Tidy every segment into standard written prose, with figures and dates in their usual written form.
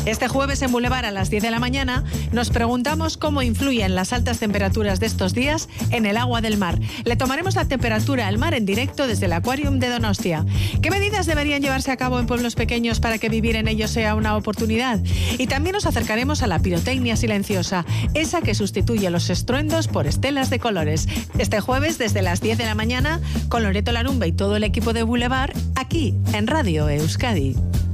Este jueves en Boulevard a las 10 de la mañana nos preguntamos cómo influyen las altas temperaturas de estos días en el agua del mar. Le tomaremos la temperatura al mar en directo desde el Aquarium de Donostia. ¿Qué medidas deberían llevarse a cabo en pueblos pequeños para que vivir en ellos sea una oportunidad? Y también nos acercaremos a la pirotecnia silenciosa, esa que sustituye los estruendos por estelas de colores. Este jueves desde las 10 de la mañana con Loreto Larumbe y todo el equipo de Boulevard aquí en Radio Euskadi.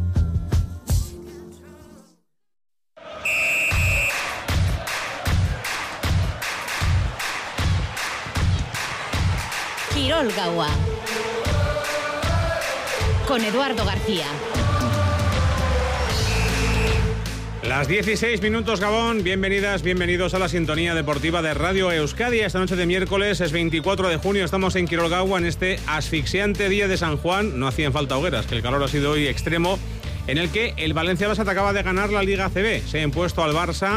Kirol Gaua con Eduardo García. Las 16 minutos, Gabón. Bienvenidas, bienvenidos a la sintonía deportiva de Radio Euskadi. Esta noche de miércoles es 24 de junio. Estamos en Kirol Gaua en este asfixiante día de San Juan. No hacían falta hogueras, que el calor ha sido hoy extremo, en el que el Valencia Basket acaba de ganar la Liga ACB. Se ha impuesto al Barça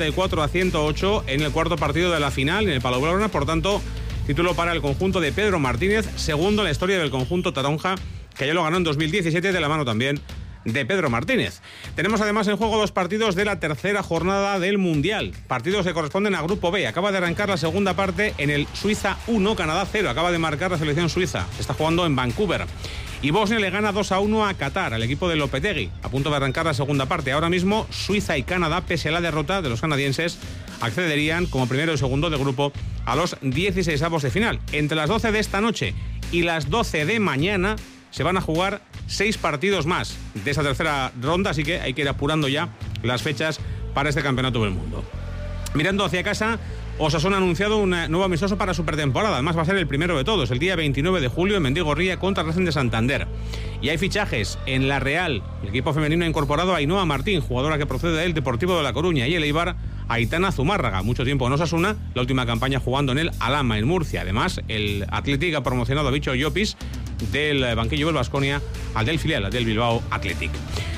84-108 en el cuarto partido de la final en el Palau Blaugrana. Por tanto, título para el conjunto de Pedro Martínez, segundo en la historia del conjunto taronja, que ya lo ganó en 2017 de la mano también de Pedro Martínez. Tenemos además en juego dos partidos de la tercera jornada del Mundial. Partidos que corresponden a Grupo B. Acaba de arrancar la segunda parte en el Suiza 1, Canadá 0. Acaba de marcar la selección suiza. Se está jugando en Vancouver. Y Bosnia le gana 2-1 a Qatar, al equipo de Lopetegui. A punto de arrancar la segunda parte. Ahora mismo Suiza y Canadá, pese a la derrota de los canadienses, accederían como primero y segundo de grupo a los 16avos de final. Entre las 12 de esta noche y las 12 de mañana se van a jugar 6 partidos más de esa tercera ronda, así que hay que ir apurando ya las fechas para este campeonato del mundo. Mirando hacia casa, Osasuna ha anunciado un nuevo amistoso para su pretemporada. Además va a ser el primero de todos, el día 29 de julio en Mendigorría contra Racing de Santander. Y hay fichajes en La Real. El equipo femenino ha incorporado a Ainhoa Martín, jugadora que procede del Deportivo de La Coruña, y el Eibar a Aitana Zumárraga, mucho tiempo en Osasuna, la última campaña jugando en el Alhama, en Murcia. Además, el Athletic ha promocionado a Bicho Llopis del banquillo del Baskonia al del filial, al del Bilbao Athletic.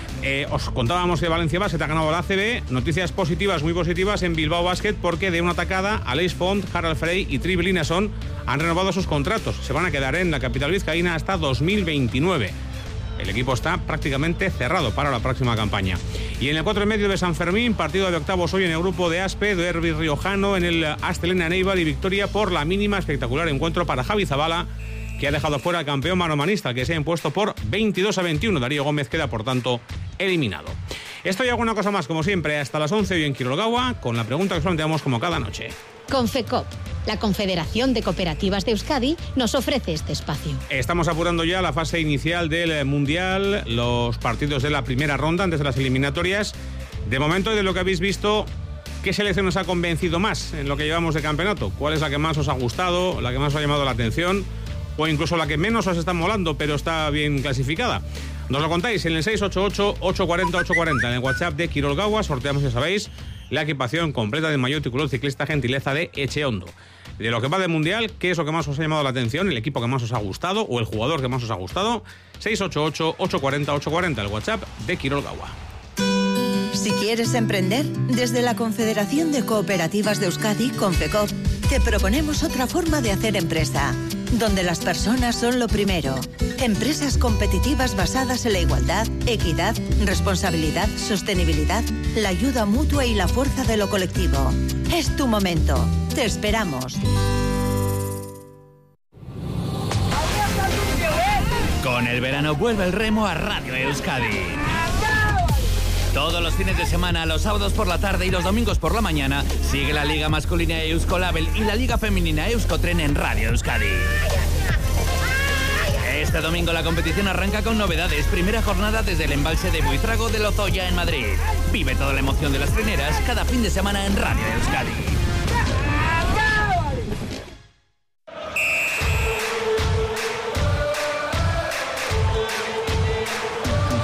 Os contábamos que Valencia Basket ha ganado la ACB. Noticias positivas, muy positivas en Bilbao Basket, porque de una atacada, Aleix Font, Harald Frey y Trivi Linesson han renovado sus contratos. Se van a quedar en la capital vizcaína hasta 2029. El equipo está prácticamente cerrado para la próxima campaña. Y en el 4,5 de San Fermín, partido de octavos hoy en el grupo de Aspe, derbi riojano en el Astelena Neibar, y victoria por la mínima. Espectacular encuentro para Javi Zabala, que ha dejado fuera al campeón manomanista, que se ha impuesto por 22-21. Darío Gómez queda, por tanto, eliminado. Esto y alguna cosa más, como siempre, hasta las 11 hoy en Kirol Gaua, con la pregunta que os planteamos como cada noche. Confecop, la Confederación de Cooperativas de Euskadi, nos ofrece este espacio. Estamos apurando ya la fase inicial del Mundial, los partidos de la primera ronda antes de las eliminatorias. De momento, de lo que habéis visto, ¿qué selección os ha convencido más en lo que llevamos de campeonato? ¿Cuál es la que más os ha gustado, la que más os ha llamado la atención, o incluso la que menos os está molando pero está bien clasificada? Nos lo contáis en el 688-840-840, en el WhatsApp de Kirol Gaua. Sorteamos, ya sabéis, la equipación completa de maillot tricolor ciclista, gentileza de Echeondo. De lo que va del Mundial, ¿qué es lo que más os ha llamado la atención? ¿El equipo que más os ha gustado o el jugador que más os ha gustado? 688-840-840, el WhatsApp de Kirol Gaua. Si quieres emprender, desde la Confederación de Cooperativas de Euskadi, Confecop, te proponemos otra forma de hacer empresa, donde las personas son lo primero. Empresas competitivas basadas en la igualdad, equidad, responsabilidad, sostenibilidad, la ayuda mutua y la fuerza de lo colectivo. Es tu momento. Te esperamos. Con el verano vuelve el remo a Radio Euskadi. Todos los fines de semana, los sábados por la tarde y los domingos por la mañana, sigue la Liga Masculina Euskolabel y la Liga Femenina Euskotren en Radio Euskadi. Este domingo la competición arranca con novedades. Primera jornada desde el embalse de Buitrago de Lozoya en Madrid. Vive toda la emoción de las treneras cada fin de semana en Radio Euskadi.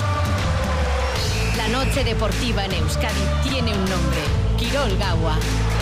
La noche deportiva en Euskadi tiene un nombre: Kirol Gaua.